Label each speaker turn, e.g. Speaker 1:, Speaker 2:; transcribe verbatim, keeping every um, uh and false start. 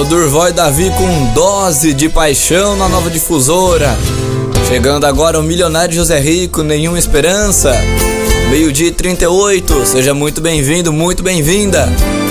Speaker 1: o Durval e Davi com Dose de Paixão na Nova Difusora. Chegando agora o Milionário José Rico, Nenhuma Esperança. Meio-dia e trinta e oito, seja muito bem-vindo, muito bem-vinda.